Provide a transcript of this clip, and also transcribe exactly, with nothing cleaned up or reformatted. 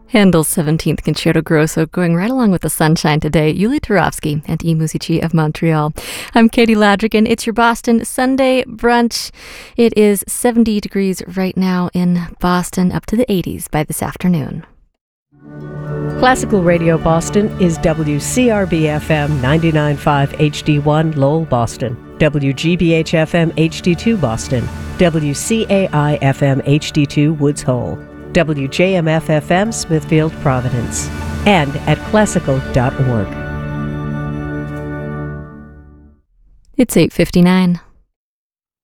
Handel's seventeenth Concerto Grosso going right along with the sunshine today. Yuli Turovsky and I Musici of Montreal. I'm Katie Ladrigan. It's your Boston Sunday brunch. It is seventy degrees right now in Boston, up to the eighties by this afternoon. Classical Radio Boston is W C R B F M ninety-nine point five H D one Lowell, Boston, W G B H F M H D two Boston, W C A I F M H D two Woods Hole, W J M F F M Smithfield, Providence, and at classical dot org. It's eight fifty-nine.